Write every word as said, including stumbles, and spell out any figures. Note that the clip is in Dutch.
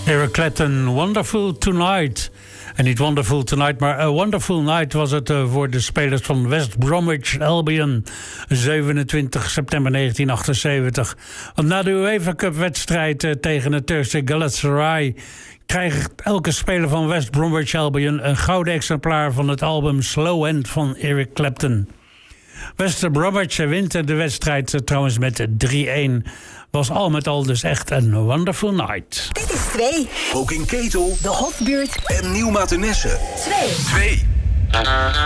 Eric Clapton, Wonderful Tonight. En niet Wonderful Tonight, maar A Wonderful Night was het uh, voor de spelers van West Bromwich Albion. zevenentwintig september negentien achtenzeventig. Want na de UEFA Cup wedstrijd uh, tegen het Turkse Galatasaray krijgt elke speler van West Bromwich Albion een gouden exemplaar van het album Slow End van Eric Clapton. West Bromwich wint de wedstrijd uh, trouwens met drie-een. Was al met al dus echt een wonderful night. Dit is twee. Ook in Ketel, De Hofbuurt en Nieuw Mathenesse. twee. twee.